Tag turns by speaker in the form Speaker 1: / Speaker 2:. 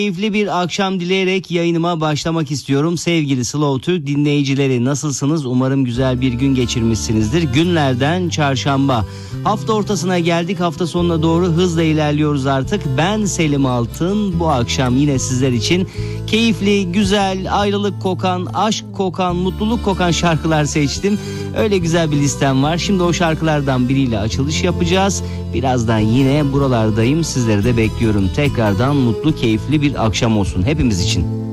Speaker 1: Keyifli bir akşam dileyerek yayınıma başlamak istiyorum. Sevgili Slow Türk dinleyicileri, nasılsınız? Umarım güzel bir gün geçirmişsinizdir. Günlerden çarşamba. Hafta ortasına geldik. Hafta sonuna doğru hızla ilerliyoruz artık. Ben Selim Altın. Bu akşam yine sizler için keyifli, güzel, ayrılık kokan, aşk kokan, mutluluk kokan şarkılar seçtim. Öyle güzel bir listem var. Şimdi o şarkılardan biriyle açılış yapacağız. Birazdan yine buralardayım. Sizleri de bekliyorum. Tekrardan mutlu, keyifli bir akşam olsun hepimiz için.